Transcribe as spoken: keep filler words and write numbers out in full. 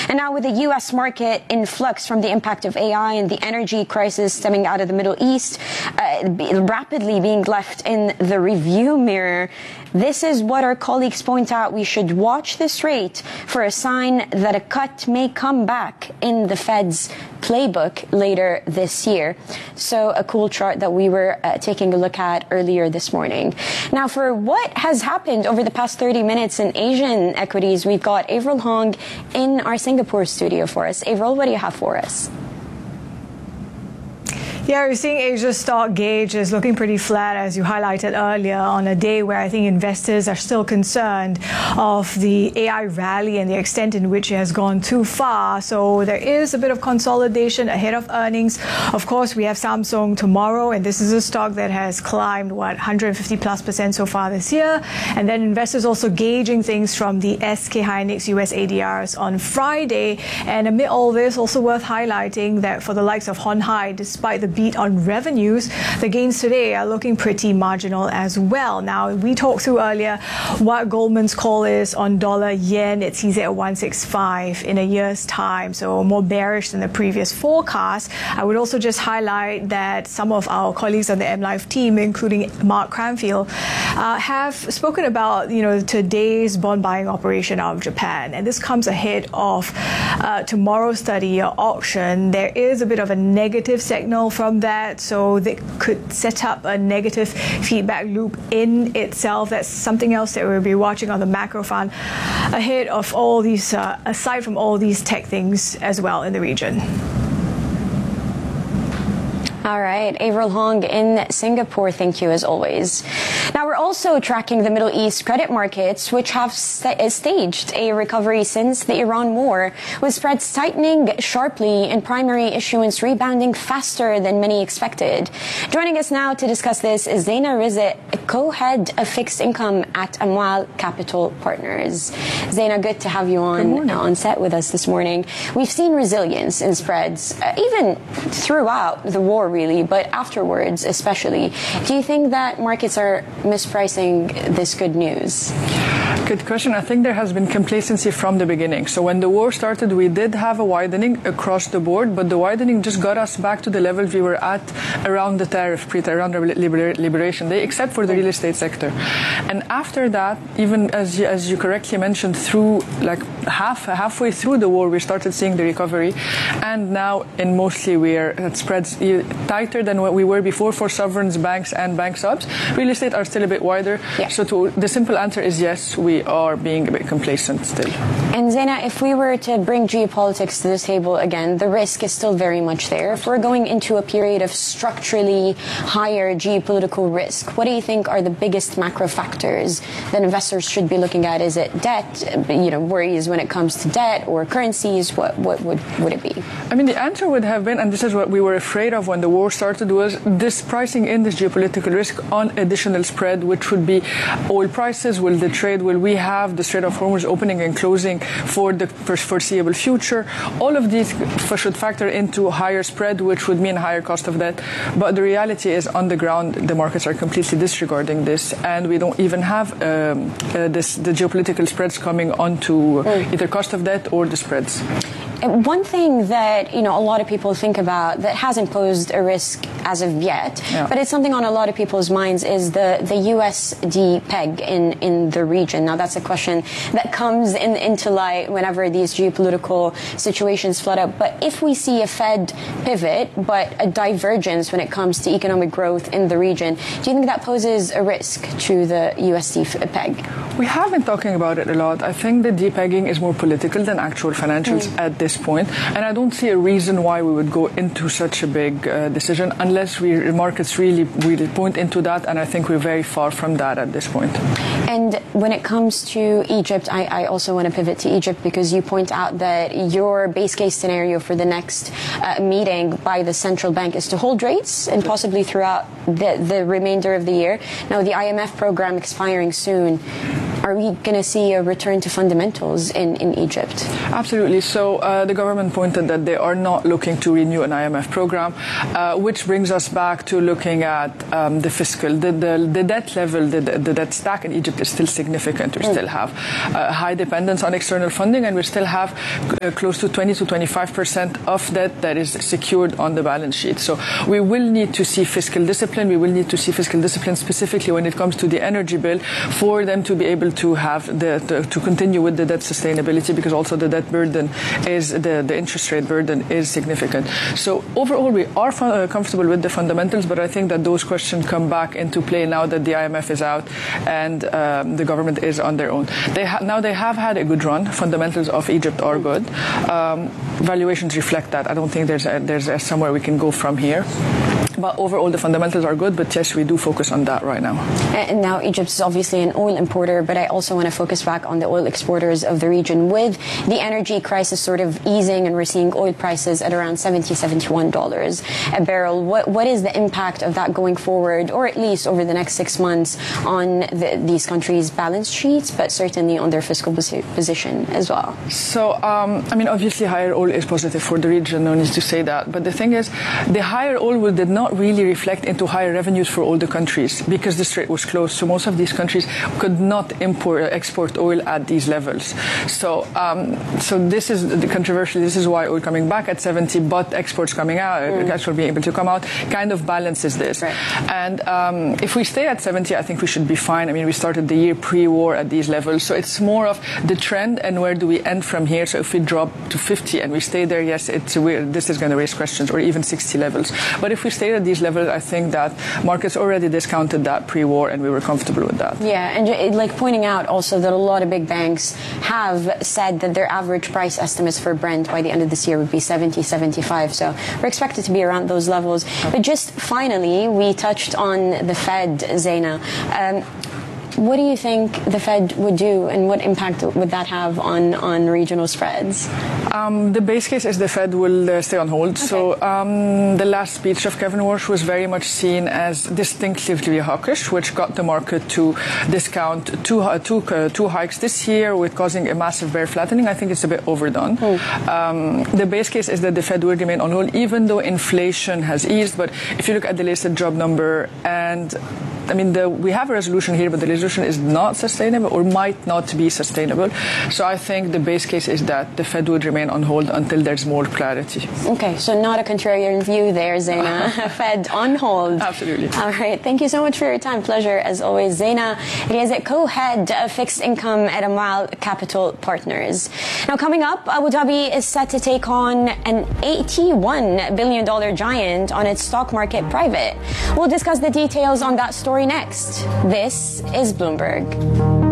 And now with the U S market in flux from the impact of A I and the energy crisis stemming out of the Middle East, uh, rapidly being left in the review mirror, this is what our colleagues point out. We should watch this rate for a sign that a cut may come back in the Fed's playbook later this year. So a cool chart that we were uh, taking a look at earlier this morning. Now, for what has happened over the past thirty minutes in Asian equities, we've got Avril Hong in our Singapore studio for us. Avril, what do you have for us? Yeah, we're seeing Asia stock gauge is looking pretty flat, as you highlighted earlier, on a day where I think investors are still concerned of the A I rally and the extent in which it has gone too far. So there is a bit of consolidation ahead of earnings. Of course, we have Samsung tomorrow, and this is a stock that has climbed, what, one hundred fifty plus percent so far this year. And then investors also gauging things from the S K Hynix U S A D Rs on Friday. And amid all this, also worth highlighting that for the likes of Hon Hai, despite the beat on revenues, the gains today are looking pretty marginal as well. Now, we talked through earlier what Goldman's call is on dollar yen. It sees it at one sixty-five in a year's time, so more bearish than the previous forecast. I would also just highlight that some of our colleagues on the M Life team, including Mark Cranfield, uh, have spoken about, you know, today's bond buying operation out of Japan, and this comes ahead of uh, tomorrow's thirty-year auction. There is a bit of a negative signal from that, so they could set up a negative feedback loop in itself. That's something else that we'll be watching on the macro front ahead of all these, uh, aside from all these tech things as well in the region. All right, Avril Hong in Singapore, thank you as always. Now, we're also tracking the Middle East credit markets, which have st- staged a recovery since the Iran war, with spreads tightening sharply and primary issuance rebounding faster than many expected. Joining us now to discuss this is Zeina Rizk, co-head of fixed income at Amwal Capital Partners. Zeina, good to have you on, on set with us this morning. We've seen resilience in spreads, uh, even throughout the war, really, but afterwards especially. Do you think that markets are mispricing this good news? Good question. I think there has been complacency from the beginning. So when the war started, we did have a widening across the board, but the widening just got us back to the levels we were at around the tariff, around the liber- Liberation Day, except for the real estate sector. And after that, even as you, as you correctly mentioned, through like half halfway through the war, we started seeing the recovery. And now, in mostly, we're at spreads tighter than what we were before for sovereigns, banks, and bank subs. Real estate are still a bit wider. Yeah. So to, the simple answer is yes, we are being a bit complacent still. And Zeina, if we were to bring geopolitics to the table again, the risk is still very much there. If we're going into a period of structurally higher geopolitical risk, what do you think are the biggest macro factors that investors should be looking at? Is it debt, you know, worries when it comes to debt, or currencies? What, what would, would it be? I mean, the answer would have been, and this is what we were afraid of when the war started, was this pricing in this geopolitical risk on additional spread, which would be oil prices. Will the trade, will we have the Strait of Hormuz opening and closing for the foreseeable future? All of these should factor into higher spread, which would mean higher cost of debt. But the reality is, on the ground, the markets are completely disregarding this, and we don't even have um, uh, this, the geopolitical spreads coming onto mm. either cost of debt or the spreads. One thing that, you know, a lot of people think about that hasn't posed a risk as of yet, yeah. but it's something on a lot of people's minds, is the, the U S D peg in, in the region. Now, that's a question that comes in, into light whenever these geopolitical situations flood up. But if we see a Fed pivot, but a divergence when it comes to economic growth in the region, do you think that poses a risk to the U S D peg? We have been talking about it a lot. I think the depegging is more political than actual financials mm. at this point, and I don't see a reason why we would go into such a big uh, decision unless we markets really really point into that, and I think we're very far from that at this point. And when it comes to Egypt, I, I also want to pivot to Egypt, because you point out that your base case scenario for the next uh, meeting by the central bank is to hold rates and possibly throughout the, the remainder of the year. Now, the I M F program expiring soon. are we going to see a return to fundamentals in, in Egypt? Absolutely. So uh, the government pointed that they are not looking to renew an I M F program, uh, which brings us back to looking at um, the fiscal. The, the, the debt level, the, the debt stack in Egypt is still significant. We mm. still have uh, high dependence on external funding, and we still have uh, close to twenty to twenty-five percent of debt that is secured on the balance sheet. So we will need to see fiscal discipline. We will need to see fiscal discipline specifically when it comes to the energy bill for them to be able to have the, the to continue with the debt sustainability, because also the debt burden is the, the interest rate burden is significant. So overall, we are fun, uh, comfortable with the fundamentals, but I think that those questions come back into play now that the I M F is out and um, the government is on their own. They ha- now they have had a good run. Fundamentals of Egypt are good. Um, valuations reflect that. I don't think there's a, there's a somewhere we can go from here. But overall, the fundamentals are good. But yes, we do focus on that right now. And now Egypt is obviously an oil importer, but I also want to focus back on the oil exporters of the region. With the energy crisis sort of easing and we're seeing oil prices at around seventy, seventy-one dollars a barrel, what, what is the impact of that going forward, or at least over the next six months, on the, these countries' balance sheets, but certainly on their fiscal position as well? So, um, I mean, obviously higher oil is positive for the region, no need to say that. But the thing is, the higher oil did not really reflect into higher revenues for all the countries because the strait was closed. So most of these countries could not import, export oil at these levels. So, um, so this is the controversial. This is why oil coming back at seventy, but exports coming out, mm. export being able to come out, kind of balances this. Right. And um, if we stay at seventy, I think we should be fine. I mean, we started the year pre-war at these levels, so it's more of the trend and where do we end from here. So if we drop to fifty and we stay there, yes, it's weird. This is going to raise questions, or even sixty levels. But if we stay at these levels, I think that markets already discounted that pre-war, and we were comfortable with that. Yeah, and like pointing out also that a lot of big banks have said that their average price estimates for Brent by the end of this year would be seventy, seventy-five. So we're expected to be around those levels. But just finally, we touched on the Fed, Zeina. Um, What do you think the Fed would do, and what impact would that have on, on regional spreads? Um, the base case is the Fed will uh, stay on hold. Okay. So um, the last speech of Kevin Warsh was very much seen as distinctively hawkish, which got the market to discount two, uh, two, uh, two hikes this year, with causing a massive bear flattening. I think it's a bit overdone. Mm. Um, the base case is that the Fed will remain on hold, even though inflation has eased. But if you look at the latest job number, and I mean, the, we have a resolution here, but the resolution is not sustainable or might not be sustainable. So I think the base case is that the Fed would remain on hold until there's more clarity. Okay, so not a contrarian view there, Zeina. Fed on hold. Absolutely. All right, thank you so much for your time. Pleasure, as always. Zeina Riazet, co-head of fixed income at Amal Capital Partners. Now, coming up, Abu Dhabi is set to take on an eighty-one billion dollars giant on its stock market private. We'll discuss the details on that story next. This is Bloomberg.